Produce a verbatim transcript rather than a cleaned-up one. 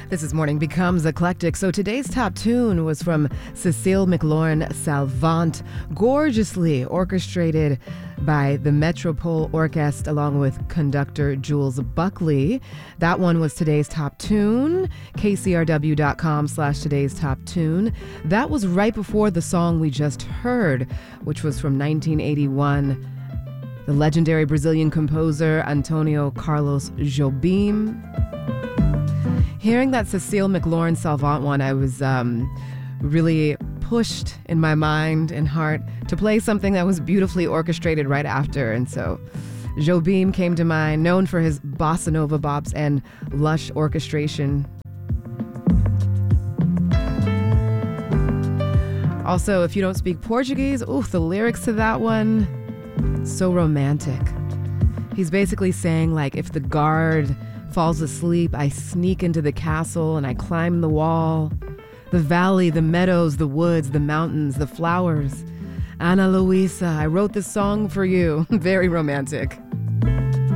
This is Morning Becomes Eclectic. So today's top tune was from Cécile McLorin Salvant, gorgeously orchestrated by the Metropole Orchestre along with conductor Jules Buckley. That one was today's top tune, kcrw.com slash today's top tune. That was right before the song we just heard, which was from nineteen eighty-one. The legendary Brazilian composer Antonio Carlos Jobim. Hearing that Cécile McLorin Salvant one, I was um, really pushed in my mind and heart to play something that was beautifully orchestrated right after. And so Jobim came to mind, known for his bossa nova bops and lush orchestration. Also, if you don't speak Portuguese, ooh, the lyrics to that one, so romantic. He's basically saying, like, if the guard falls asleep, I sneak into the castle and I climb the wall. The valley, the meadows, the woods, the mountains, the flowers. Ana Luisa, I wrote this song for you. Very romantic.